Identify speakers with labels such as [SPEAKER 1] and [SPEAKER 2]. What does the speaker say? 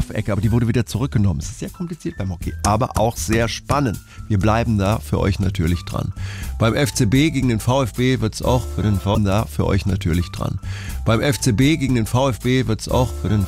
[SPEAKER 1] Strafecke, aber die wurde wieder zurückgenommen. Es ist sehr kompliziert beim Hockey, aber auch sehr spannend. Wir bleiben da für euch natürlich dran. Beim FCB gegen den VfB wird es auch für den VfB da für euch natürlich dran. Beim FCB gegen den VfB wird es auch für den